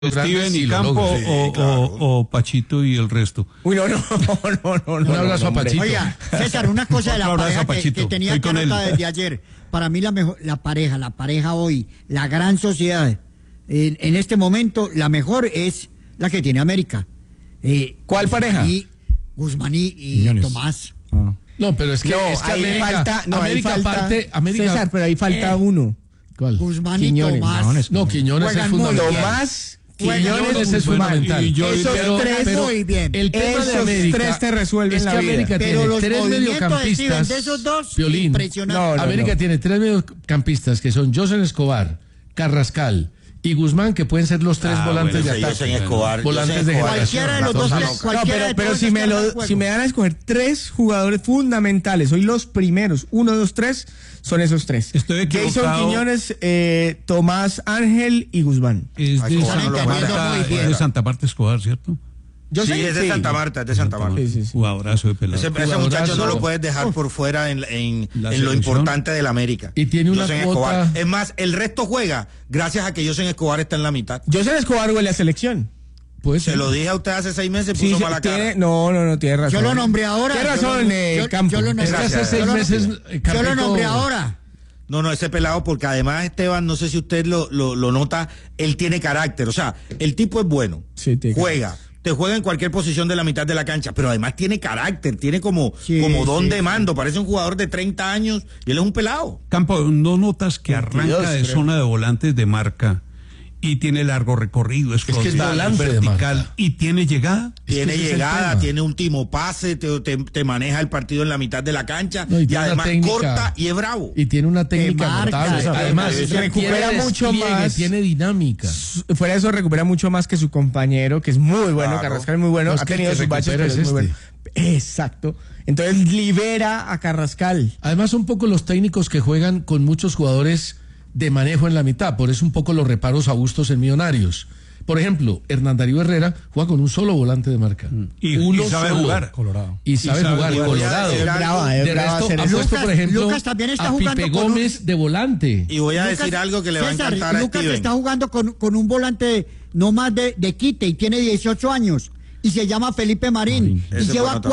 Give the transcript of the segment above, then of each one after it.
Steven y Campo o Pachito y el resto. Uy, no. Un abrazo a Pachito. Oiga, César, una cosa de la pareja que tenía que anotar desde ayer. Para mí la pareja hoy, la gran sociedad, en este momento, la mejor es la que tiene América. ¿Cuál pareja? Guzmán y Tomás. No, pero es que, ahí falta, América. César, pero ahí falta uno. ¿Cuál? Guzmán Quiñones. y Tomás. No, Quiñones es fundamental. Tomás, Quiñones es fundamental. Esos tres muy bien. El tema de América, esos tres te resuelven la vida. América tiene tres mediocampistas. De esos dos, Piolín. impresionante. América tiene tres mediocampistas que son José Escobar, Carrascal y Guzmán, que pueden ser los tres volantes de ataque. Volantes de generación. Cualquiera de los dos. Pero si me dan a escoger tres jugadores fundamentales, hoy los primeros, 1, 2, 3, son esos tres. Estoy equivocado. Jason Quiñones, Tomás Ángel y Guzmán. Es de Santa Marta Escobar, ¿cierto? Yo sí, es de Santa Marta, Sí. Jugadorazo de pelado. Ese muchacho no lo puedes dejar por fuera en lo importante del América. Y tiene una José cuota... Escobar. Es más, el resto juega gracias a que José Escobar está en la mitad. José Escobar huele a selección. Pues se lo dije a usted hace 6 meses, puso mala cara. No, tiene razón. Yo lo nombré ahora. Tiene razón, Campo. Yo lo nombré hace 6 meses. Yo lo nombré ahora. No, ese pelado, porque además Esteban, no sé si usted lo nota, él tiene carácter. O sea, el tipo es bueno, juega. Te juega en cualquier posición de la mitad de la cancha, pero además tiene carácter, tiene como don de mando, parece un jugador de 30 años y él es un pelado. Campo, ¿no notas que arranca de zona de volantes de marca y tiene largo recorrido, es frontal, vertical y tiene llegada? Tiene llegada, tiene último pase, te maneja el partido en la mitad de la cancha y además corta y es bravo. Y tiene una técnica notable. Además, recupera mucho más. Tiene dinámica. Fuera de eso, recupera mucho más que su compañero, que es muy bueno, Carrascal es muy bueno. Ha tenido sus baches, pero es muy bueno. Exacto. Entonces libera a Carrascal. Además, son pocos los técnicos que juegan con muchos jugadores de manejo en la mitad, por eso un poco los reparos a Bustos en Millonarios. Por ejemplo, Hernán Darío Herrera juega con un solo volante de marca. Y sabe jugar. Colorado. Y sabe jugar Colorado. De resto, ha puesto, por ejemplo, Lucas también está a jugando Pipe Gómez de volante. Y voy a decir algo que le va a encantar a Lucas Steven. está jugando con un volante no más de quite y tiene 18 años. Y se llama Felipe Marín. Y lleva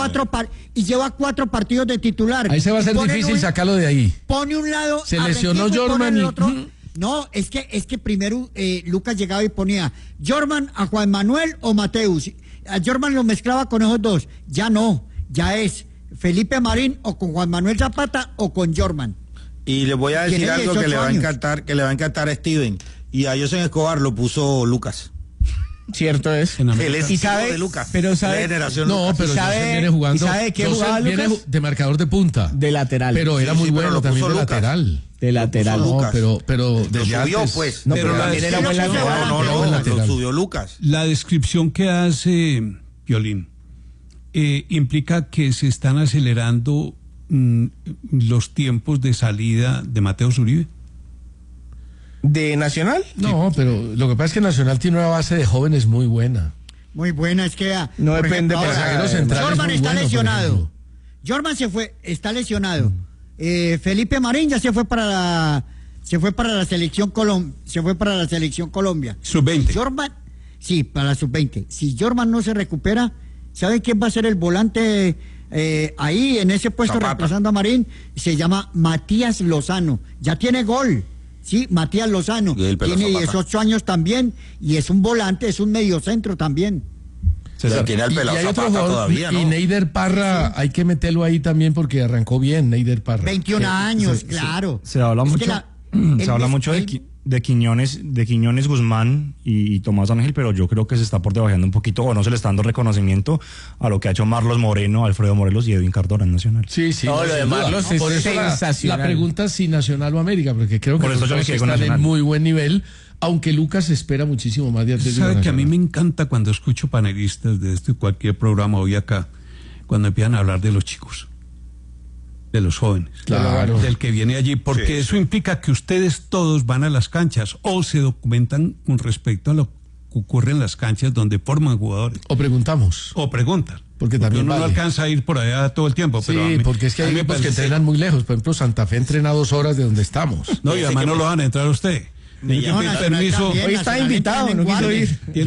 cuatro partidos de titular. Ahí se va a ser difícil sacarlo de ahí. Pone un lado. Se lesionó Jorman y... No, es que primero Lucas llegaba y ponía Jorman a Juan Manuel o Mateus. A Jorman lo mezclaba con esos dos. Ya no, ya es Felipe Marín o con Juan Manuel Zapata o con Jorman. Y le voy a decir algo que le va a encantar a Steven. Y a José Escobar lo puso Lucas. Cierto es. El estilo de Lucas. Pero sabe, pero José viene jugando. ¿Sabe qué jugaba Lucas? Viene de marcador de punta. De lateral. Pero era muy bueno también de Lucas. lateral. De lateral. No, pero lo subió, pues. No, pero también era buen lateral. No, lo subió Lucas. La descripción que hace Piolín implica que se están acelerando los tiempos de salida de Mateo Uribe. ¿De Nacional? No, pero lo que pasa es que Nacional tiene una base de jóvenes muy buena. Muy buena, es que... No depende por ejemplo, Jorman está lesionado. Jorman está lesionado. Felipe Marín ya se fue para la selección Colombia. Sub-20. Jorman, sí, para la sub-20. Si Jorman no se recupera, ¿sabe quién va a ser el volante ahí en ese puesto reemplazando a Marín? Se llama Matías Lozano. Ya tiene gol. Sí, Matías Lozano, tiene 18 años también y es un volante, es un mediocentro también. Tiene el pelado Zapata todavía, ¿no? Y Neider Parra, hay que meterlo ahí también porque arrancó bien Neider Parra. 21 años, claro. Se habla mucho de Quiñones, Guzmán y Tomás Ángel, pero yo creo que se está por debajeando un poquito, o no se le está dando reconocimiento a lo que ha hecho Marlos Moreno, Alfredo Morelos y Edwin Cardona en Nacional. Sí, no, lo de Marlos es sensacional. La pregunta es si Nacional o América, porque creo que por eso los dos están en muy buen nivel, aunque Lucas espera muchísimo más de Atlético Nacional. ¿Sabe que a mí me Nacional? encanta cuando escucho panelistas de cualquier programa hoy acá, cuando empiezan a hablar de los chicos? De los jóvenes, claro, del que viene allí, porque eso implica que ustedes todos van a las canchas o se documentan con respecto a lo que ocurre en las canchas donde forman jugadores. O preguntan. Porque también uno no alcanza a ir por allá todo el tiempo. Sí, pero porque es que hay equipos que entrenan muy lejos. Por ejemplo, Santa Fe entrena 2 horas de donde estamos. No, y además no lo van a entrar a usted. Permiso. Hoy está invitado, no quiso ir.